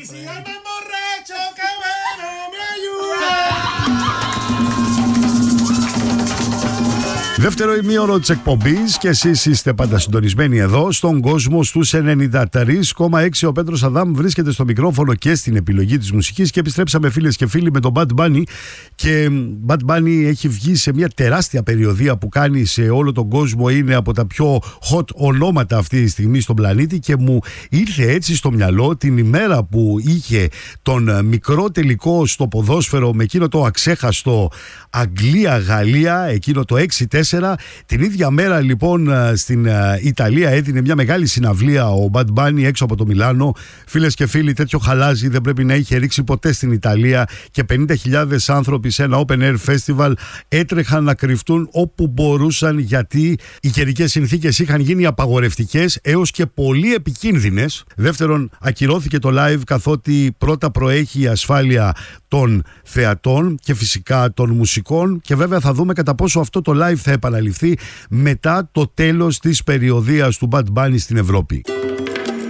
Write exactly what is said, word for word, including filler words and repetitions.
Y si llama borracho, que bueno, me ayuda. Δεύτερο ημίωρο της εκπομπής και εσείς είστε πάντα συντονισμένοι εδώ στον κόσμο στους ενενήντα τρία κόμμα έξι. Ο Πέτρος Αδάμ βρίσκεται στο μικρόφωνο και στην επιλογή της μουσικής και επιστρέψαμε φίλες και φίλοι με τον Bad Bunny. Και Bad Bunny έχει βγει σε μια τεράστια περιοδεία που κάνει σε όλο τον κόσμο, είναι από τα πιο hot ονόματα αυτή τη στιγμή στον πλανήτη και μου ήρθε έτσι στο μυαλό την ημέρα που είχε τον μικρό τελικό στο ποδόσφαιρο με εκείνο το αξέχαστο Αγγλία-Γαλλία, εκείνο το έξι τέσσερα. Την ίδια μέρα λοιπόν στην Ιταλία έδινε μια μεγάλη συναυλία ο Bad Bunny έξω από το Μιλάνο. Φίλες και φίλοι, τέτοιο χαλάζι δεν πρέπει να είχε ρίξει ποτέ στην Ιταλία και πενήντα χιλιάδες άνθρωποι σε ένα open air festival έτρεχαν να κρυφτούν όπου μπορούσαν, γιατί οι καιρικές συνθήκες είχαν γίνει απαγορευτικές έως και πολύ επικίνδυνες. Δεύτερον, ακυρώθηκε το live καθότι πρώτα προέχει η ασφάλεια των θεατών και φυσικά των μουσικών, και βέβαια θα δούμε κατά πόσο αυτό το live θα επαναληφθεί μετά το τέλος της περιοδείας του Bad Bunny στην Ευρώπη.